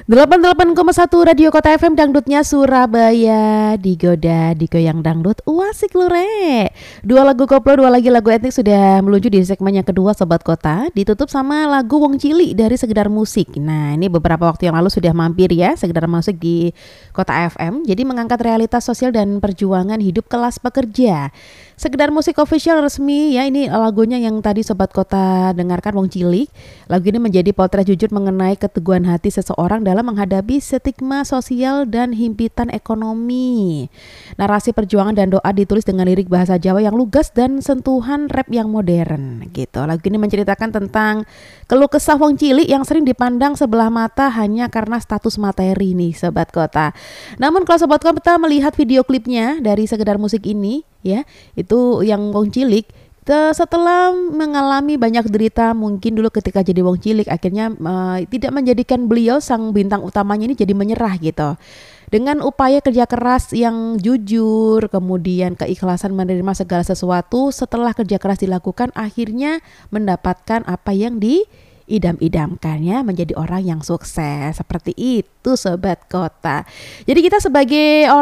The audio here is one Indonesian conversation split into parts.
88,1 Radio Kota FM Dangdutnya Surabaya. Digoda, digoyang dangdut, asik lure. Dua lagu koplo, dua lagi lagu etnik sudah meluncur di segmen yang kedua Sobat Kota. Ditutup sama lagu Wong Cili dari Sekedar Musik. Nah, ini beberapa waktu yang lalu sudah mampir ya Sekedar Musik di Kota FM. Jadi mengangkat realitas sosial dan perjuangan hidup kelas pekerja. Sekedar Musik official resmi ya, ini lagunya yang tadi Sobat Kota dengarkan, Wong Cilik. Lagu ini menjadi potret jujur mengenai keteguhan hati seseorang dalam menghadapi stigma sosial dan himpitan ekonomi. Narasi perjuangan dan doa ditulis dengan lirik bahasa Jawa yang lugas dan sentuhan rap yang modern gitu. Lagu ini menceritakan tentang keluh kesah Wong Cilik yang sering dipandang sebelah mata hanya karena status materi nih Sobat Kota. Namun kalau Sobat Kota melihat video klipnya dari Sekedar Musik ini ya, itu yang Wong Cilik setelah mengalami banyak derita mungkin dulu ketika jadi Wong Cilik, akhirnya tidak menjadikan beliau sang bintang utamanya ini jadi menyerah gitu. Dengan upaya kerja keras yang jujur, kemudian keikhlasan menerima segala sesuatu, setelah kerja keras dilakukan akhirnya mendapatkan apa yang diidam-idamkan ya, menjadi orang yang sukses. Seperti itu Sobat Kota. Jadi kita sebagai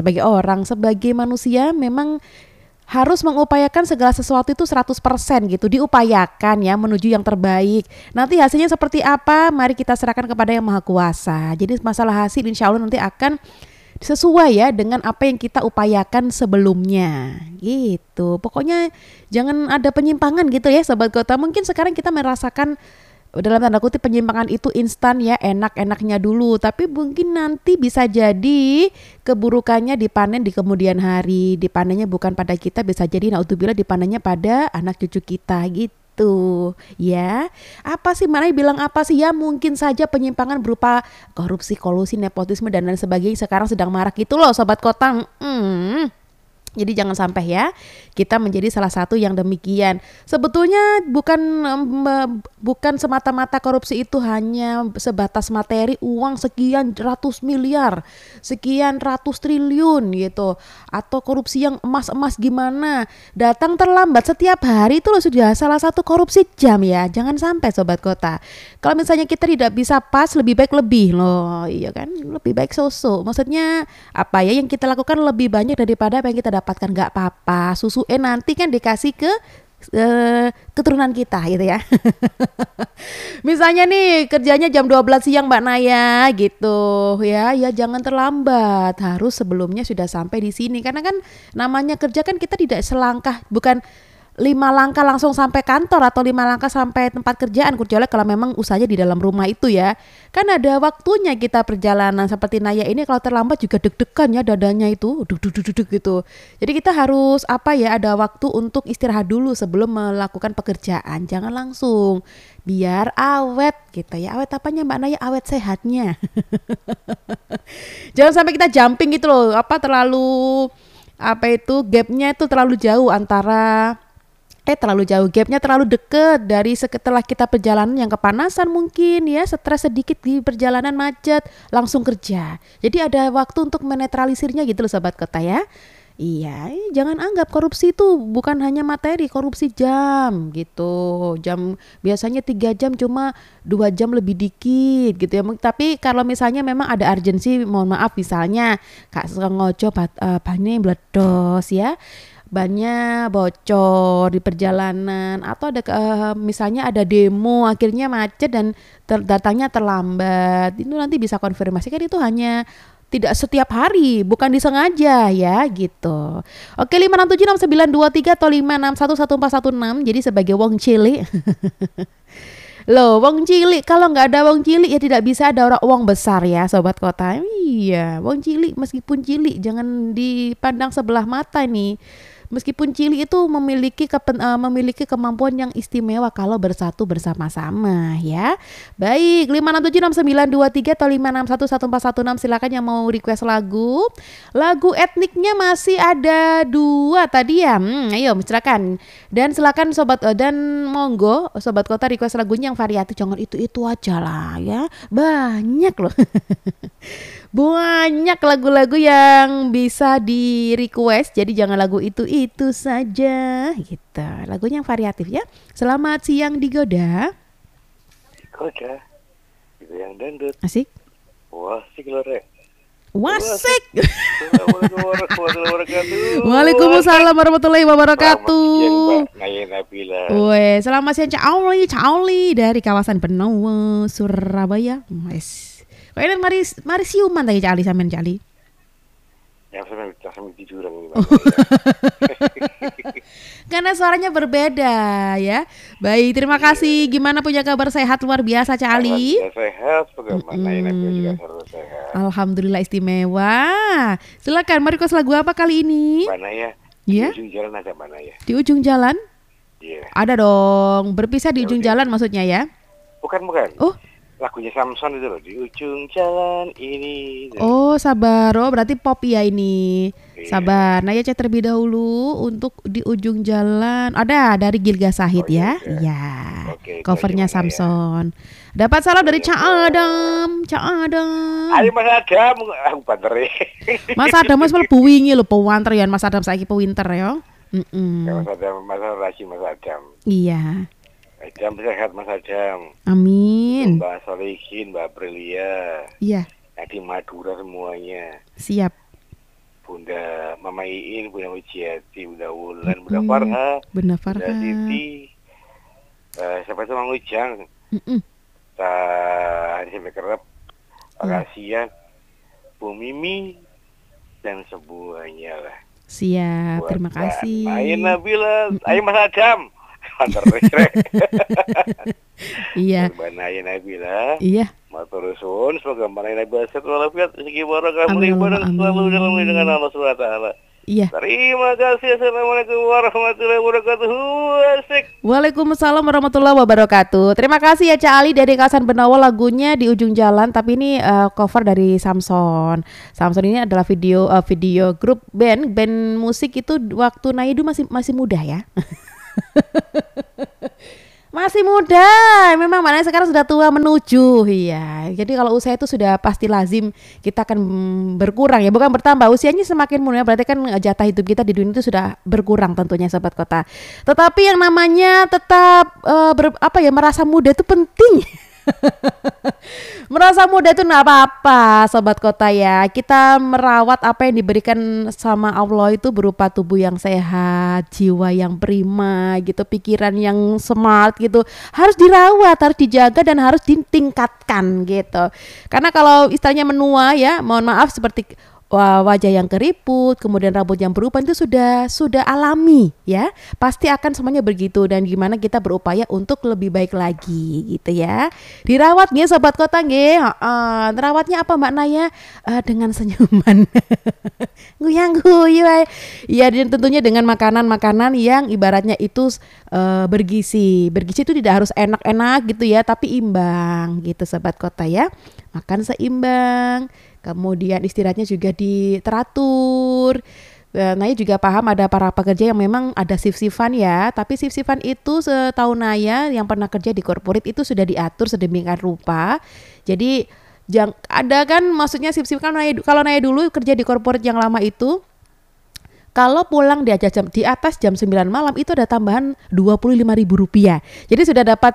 sebagai manusia memang harus mengupayakan segala sesuatu itu 100% gitu, diupayakan ya menuju yang terbaik. Nanti hasilnya seperti apa, mari kita serahkan kepada Yang Maha Kuasa. Jadi masalah hasil insya Allah nanti akan sesuai ya dengan apa yang kita upayakan sebelumnya gitu. Pokoknya jangan ada penyimpangan gitu ya Sobat Kota. Mungkin sekarang kita merasakan dalam tanda kutip penyimpangan itu instan ya, enak-enaknya dulu, tapi mungkin nanti bisa jadi keburukannya dipanen di kemudian hari. Dipanennya bukan pada kita, bisa jadi naudzubillah dipanennya pada anak cucu kita gitu ya. Apa sih, mana bilang apa sih ya, mungkin saja penyimpangan berupa korupsi, kolusi, nepotisme dan lain sebagainya sekarang sedang marak gitu loh Sobat Kota. Jadi jangan sampai ya kita menjadi salah satu yang demikian. Sebetulnya bukan semata-mata korupsi itu hanya sebatas materi, uang sekian ratus miliar, sekian ratus triliun gitu. Atau korupsi yang emas-emas gimana, datang terlambat setiap hari itu loh sudah salah satu korupsi jam ya. Jangan sampai Sobat Kota. Kalau misalnya kita tidak bisa pas, lebih baik lebih loh. Iya kan, lebih baik so-so. Maksudnya apa ya, yang kita lakukan lebih banyak daripada apa yang kita dapatkan. Gak apa-apa, susu nanti kan dikasih ke keturunan kita gitu ya. Misalnya nih kerjanya jam 12 siang Mbak Naya gitu ya, ya jangan terlambat, harus sebelumnya sudah sampai di sini. Karena kan namanya kerja kan kita tidak selangkah, bukan 5 langkah langsung sampai kantor atau 5 langkah sampai tempat kerjaan, kecuali kalau memang usahanya di dalam rumah itu ya. Kan ada waktunya kita perjalanan, seperti Naya ini kalau terlambat juga deg-degan ya, dadanya itu duduk gitu. Jadi kita harus ada waktu untuk istirahat dulu sebelum melakukan pekerjaan. Jangan langsung, biar awet gitu ya. Awet apanya Mbak Naya? Awet sehatnya. Jangan sampai kita jumping gitu loh, terlalu gapnya itu terlalu jauh gapnya terlalu deket dari setelah kita perjalanan yang kepanasan mungkin ya, stres sedikit di perjalanan macet, langsung kerja. Jadi ada waktu untuk menetralisirnya gitu loh Sobat Kota ya. Iya, jangan anggap korupsi itu bukan hanya materi, korupsi jam gitu. Jam biasanya 3 jam, cuma 2 jam lebih dikit gitu ya. Tapi kalau misalnya memang ada urgensi, mohon maaf misalnya Kak Ngojo bannya meledos ya, bannya bocor di perjalanan, atau ada misalnya ada demo akhirnya macet dan datangnya terlambat, itu nanti bisa konfirmasi kan, itu hanya tidak setiap hari, bukan disengaja ya gitu. Oke, 5676923 atau 5611416. Jadi sebagai Wong Cilik loh, Wong Cilik, kalau nggak ada Wong Cilik ya tidak bisa ada Wong besar ya Sobat Kota. Iya, Wong Cilik meskipun cilik jangan dipandang sebelah mata nih. Meskipun cilik itu memiliki kemampuan yang istimewa kalau bersatu bersama-sama ya. Baik, 5676923 atau 5611416, silakan yang mau request lagu. Lagu etniknya masih ada 2 tadi ya. Ayo silakan. Dan silakan dan monggo Sobat Kota request lagunya yang variatif, jangan itu aja lah ya. Banyak loh. Banyak lagu-lagu yang bisa di request, jadi jangan lagu itu saja gitu. Lagunya yang variatif ya. Selamat siang Digoda. Digoda, itu yang dangdut. Asik. Wah, sik lho, Rek. Wasik. Assalamualaikum warahmatullahi wabarakatuh. Waalaikumsalam warahmatullahi Selamat wabarakatuh. siang, Mbak Naya Nabila. Weh, selamat siang Cak Auli dari kawasan Benowo, Surabaya. Wes. Kok ini mari siuman tadi Cak Ali sampean Cak Ali. Yang sampai tiduran ini, Mbak. Karena suaranya berbeda ya. Baik, terima kasih. Gimana punya kabar sehat luar biasa Cak Ali? Alhamdulillah sehat, bagaimana Naya Nabila juga selalu sehat. Alhamdulillah istimewa. Silakan, mari kos lagu apa kali ini? Mbak Naya, Ya, di ujung jalan ada Mbak Naya. di ujung jalan? Iya. Ada dong. Berpisah di ujung jalan maksudnya ya? Bukan. Oh. Lagunya Samson itu loh, di ujung jalan ini. Oh, sabar. Oh, berarti pop ya ini. Iya. Sabar. Nah, ya cek terlebih dahulu untuk di ujung jalan. Ada dari Gilga Sahid Oh, ya. iya. Iya. Oke, Covernya itu aja, Mbak Naya. Samson. Dapat salam dari Cak Adam. Cak Adam. Ayo Mas Adam, aku banter ya. Mas Adam wis mlebu wingi lho pewanter ya Mas Adam saiki pewinter ya. Mas Adam, Mas Rashid, Mas Adam. Iya. Adam sehat Mas Adam. Amin. Mbak Solihin, Mbak Aprilia, Iya, yang di Madura semuanya. siap. Bunda Mama Iin, Bunda Wijiati, Bunda Wulan, Bunda Farha, Benar Bunda Farha. Siti, siapa itu Mang Ujang, sampai kerap, Pak Kasian, Bu Mimi, dan semuanya lah. Siap, terima kasih. Ayo Nabila, ayo Mas Adam. Antar Rek. Iya. Mbak Naya Nabila. Iya. Matur suwun, semoga Mbak Naya Nabila sehat walafiat, rezeki barokah, Amin, mudah amin. selalu dalam lindungan dengan Allah Subhanahu wa taala. Iya. Terima kasih. Assalamualaikum warahmatullahi wabarakatuh. Asik. Waalaikumsalam warahmatullahi wabarakatuh. Terima kasih ya Cak Ali dari kawasan Benowo, lagunya di ujung jalan, tapi ini cover dari Samson. Samson ini adalah video grup band musik itu waktu Naidu masih muda ya. Masih muda, memang mana sekarang sudah tua menuju, iya. Jadi kalau usia itu sudah pasti lazim kita akan berkurang ya, bukan bertambah. Usianya semakin muda berarti kan jatah hidup kita di dunia itu sudah berkurang tentunya Sobat Kota. Tetapi yang namanya tetap merasa muda itu penting. Merasa muda itu nggak apa-apa Sobat Kota ya. Kita merawat apa yang diberikan sama Allah itu berupa tubuh yang sehat, jiwa yang prima gitu, pikiran yang smart gitu. Harus dirawat, harus dijaga dan harus ditingkatkan gitu. Karena kalau istilahnya menua ya, mohon maaf seperti wajah yang keriput, kemudian rambut yang berubah itu sudah alami ya. Pasti akan semuanya begitu, dan gimana kita berupaya untuk lebih baik lagi gitu ya. Dirawat nggih Sobat Kota nggih. Terawatnya apa Mbak Naya? Dengan senyuman. Guyang-guyu. Ya, dan tentunya dengan makanan-makanan yang ibaratnya itu bergizi. Bergizi itu tidak harus enak-enak gitu ya, tapi imbang gitu Sobat Kota ya. Makan seimbang. Kemudian istirahatnya juga diteratur. Naya juga paham ada para pekerja yang memang ada shift-shiftan ya. Tapi shift-shiftan itu setahu Naya yang pernah kerja di corporate itu sudah diatur sedemikian rupa. Jadi ada kan maksudnya shift-shiftan kalau Naya dulu kerja di corporate yang lama itu, kalau pulang di atas jam 9 malam itu ada tambahan Rp25.000. Jadi sudah dapat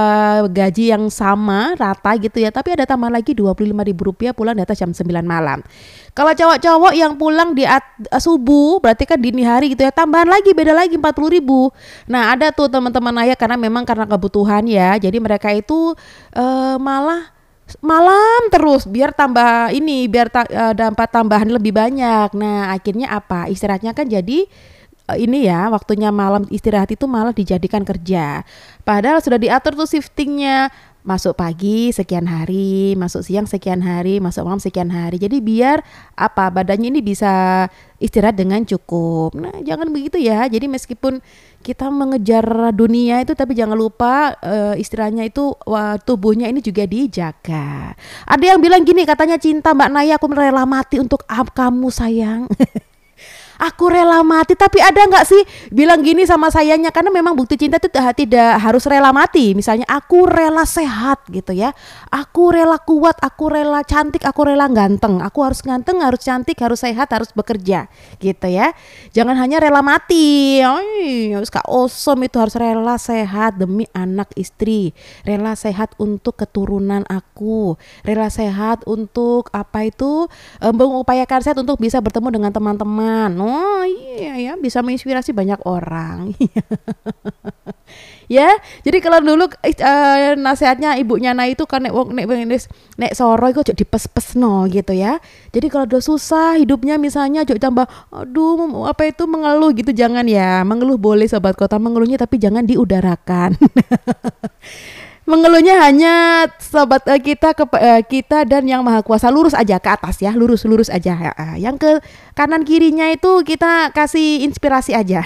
gaji yang sama rata gitu ya, tapi ada tambahan lagi Rp25.000 pulang di atas jam 9 malam. Kalau cowok-cowok yang pulang di subuh berarti kan dini hari gitu ya, tambahan lagi beda lagi 40.000. Nah, ada tuh teman-teman Naya karena kebutuhan ya. Jadi mereka itu malah malam terus biar tambah ini, biar dapat tambahan lebih banyak. Nah akhirnya apa, istirahatnya kan jadi ini ya, waktunya malam istirahat itu malah dijadikan kerja. Padahal sudah diatur tuh shiftingnya, masuk pagi sekian hari, masuk siang sekian hari, masuk malam sekian hari. Jadi biar apa, badannya ini bisa istirahat dengan cukup. Nah jangan begitu ya. Jadi meskipun kita mengejar dunia itu, tapi jangan lupa istilahnya itu tubuhnya ini juga dijaga. Ada yang bilang gini, katanya cinta Mbak Naya, aku rela mati untuk kamu sayang. aku rela mati. Tapi ada nggak sih bilang gini sama sayanya? Karena memang bukti cinta itu tidak harus rela mati. Misalnya aku rela sehat gitu ya, aku rela kuat, aku rela cantik, aku rela ganteng. Aku harus ganteng, harus cantik, harus sehat, harus bekerja gitu ya. Jangan hanya rela mati. Harus Kak Osom itu harus rela sehat demi anak istri, rela sehat untuk keturunan aku, rela sehat untuk apa itu, mengupayakan sehat untuk bisa bertemu dengan teman-teman. Oh iya ya, bisa menginspirasi banyak orang. Ya, jadi kalau dulu nasihatnya ibunya Nai itu kan nek soro iku ojo dipes-pesno gitu ya. Jadi kalau udah susah hidupnya misalnya ojo tambah aduh apa itu mengeluh gitu, jangan ya. Mengeluh boleh sobat kota, mengeluhnya tapi jangan diudarakan. Mengeluhnya hanya sobat kita dan yang maha kuasa, lurus aja ke atas ya, lurus aja ya. Yang ke kanan kirinya itu kita kasih inspirasi aja.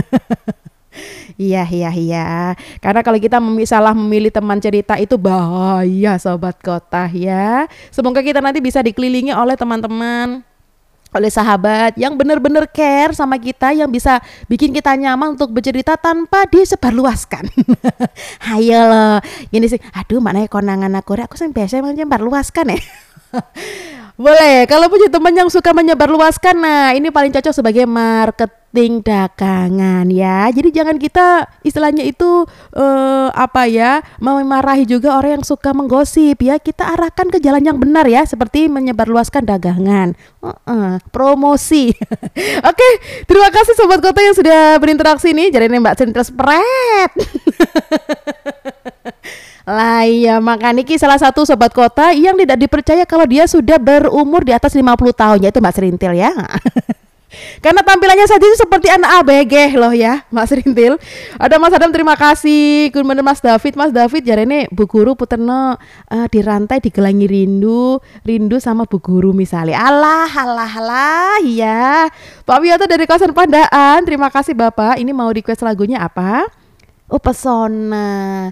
Iya. Karena kalau kita salah memilih teman cerita itu bahaya sobat kota ya. Semoga kita nanti bisa dikelilingi oleh teman-teman, oleh sahabat yang benar-benar care sama kita, yang bisa bikin kita nyaman untuk bercerita tanpa disebarluaskan. Hayo loh, gini sih, aduh maknanya konangan aku sih biasa menyebarluaskan ya. Boleh, kalau punya teman yang suka menyebarluaskan, nah ini paling cocok sebagai marketing dagangan ya. Jadi jangan kita istilahnya itu memarahi juga orang yang suka menggosip ya. Kita arahkan ke jalan yang benar ya, seperti menyebarluaskan dagangan, promosi. Oke, terima kasih sobat kota yang sudah berinteraksi nih. Jadi Mbak Central Spread. Lah iya, makanya Niki salah satu sobat kota yang tidak dipercaya kalau dia sudah berumur di atas 50 tahun, yaitu Mbak Serintil ya. Karena tampilannya saat itu seperti anak ABG loh ya Mbak Serintil. Ada Mas Adam, terima kasih. Kemudian Mas David jarene Bu Guru puterno dirantai digelangi rindu sama Bu Guru misalnya. Alah ya. Pak Wiyoto dari kawasan Pandaan, terima kasih Bapak. Ini mau request lagunya apa? Oh, Pesona.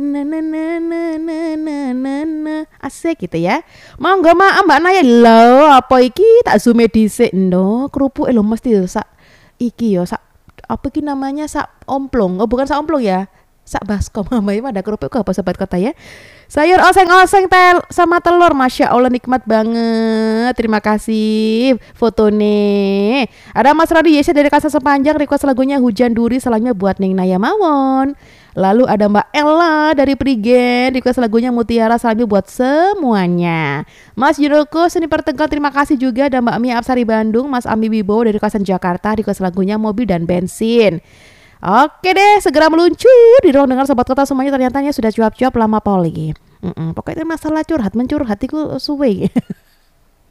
Asik gitu ya. Monggo Mbak Naya. Lho, apa iki tak zoom dhisik ndo. Kerupuk lho mesti sak iki ya, sak apa iki namanya, sak omplong. Oh, bukan sak omplong ya. Sak baskom. Mbak ada kerupuk apa sobat kota ya. Sayur oseng-oseng sama telur, Masya Allah nikmat banget. Terima kasih fotone. Ada Mas Radi Yesya dari Kasa Sepanjang, request lagunya Hujan Duri, salahnya buat Ning Naya Mawon. Lalu ada Mbak Ella dari Prigen, request lagunya Mutiara, salahnya buat semuanya. Mas Juroko Seni Pertegal, terima kasih juga. Ada Mbak Mia Apsari Bandung, Mas Ami Wibowo dari kawasan Jakarta, request lagunya Mobil dan Bensin. Oke deh, segera meluncur di ruang dengar sobat kota semuanya. Ternyata sudah cuap-cuap lama poli. Pokoknya masalah mencurhat iku suwe.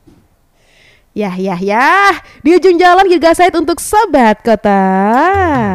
Ya. Di ujung jalan Giga Said untuk sobat kota.